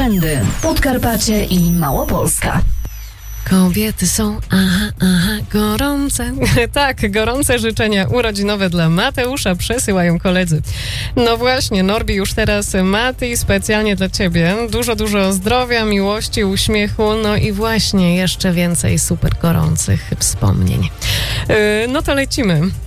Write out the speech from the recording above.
Trendy. Podkarpacie i Małopolska. Kobiety są, gorące. Tak, gorące życzenia urodzinowe dla Mateusza przesyłają koledzy. No właśnie, Norbi, już teraz Mati, specjalnie dla ciebie. Dużo zdrowia, miłości, uśmiechu, no i właśnie jeszcze więcej super gorących wspomnień. No to lecimy.